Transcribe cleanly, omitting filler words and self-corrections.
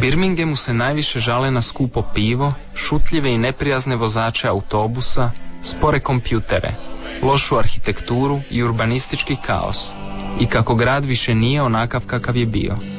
Birminghamu se najviše žale na skupo pivo, šutljive i neprijazne vozače autobusa, spore kompjutere, lošu arhitekturu i urbanistički kaos. I kako grad više nije onakav kakav je bio.